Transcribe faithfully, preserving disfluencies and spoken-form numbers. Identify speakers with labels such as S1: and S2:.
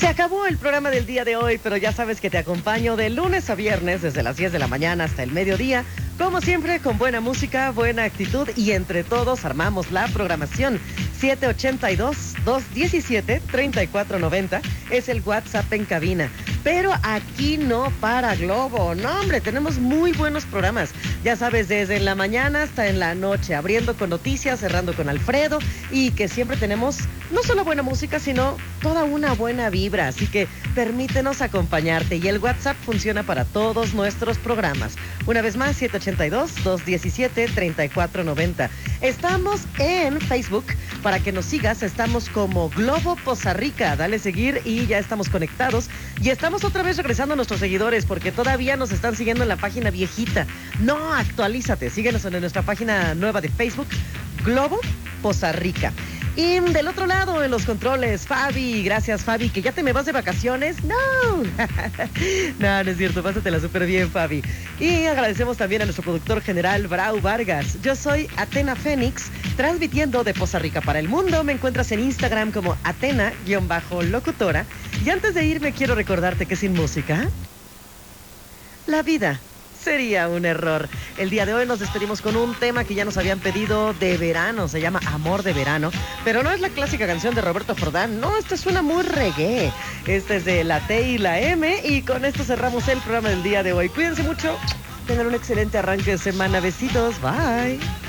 S1: Se acabó el programa del día de hoy, pero ya sabes que te acompaño de lunes a viernes desde las diez de la mañana hasta el mediodía, como siempre con buena música, buena actitud y entre todos armamos la programación. siete ocho dos, dos uno siete, tres cuatro nueve cero es el WhatsApp en cabina. Pero aquí no para Globo, no hombre, tenemos muy buenos programas. Ya sabes, desde en la mañana hasta en la noche, abriendo con noticias, cerrando con Alfredo y que siempre tenemos no solo buena música, sino toda una buena vibra. Así que permítenos acompañarte y el WhatsApp funciona para todos nuestros programas. Una vez más, siete ocho dos, dos uno siete, tres cuatro nueve cero. Estamos en Facebook para que nos sigas, estamos como Globo Poza Rica, dale seguir y ya estamos conectados y estamos otra vez regresando a nuestros seguidores porque todavía nos están siguiendo en la página viejita. No, actualízate, síguenos en nuestra página nueva de Facebook, Globo Poza Rica. Y del otro lado, en los controles, Fabi. Gracias, Fabi, que ya te me vas de vacaciones. No, no, no es cierto, pásatela súper bien, Fabi. Y agradecemos también a nuestro productor general, Brau Vargas. Yo soy Atena Fénix, transmitiendo de Poza Rica para el mundo. Me encuentras en Instagram como Atena-locutora. Y antes de irme, quiero recordarte que sin música, la vida sería un error. El día de hoy nos despedimos con un tema que ya nos habían pedido de verano, se llama Amor de Verano, pero no es la clásica canción de Roberto Jordán, no, esta suena muy reggae. Esta es de la T y la M y con esto cerramos el programa del día de hoy. Cuídense mucho, tengan un excelente arranque de semana, besitos, bye.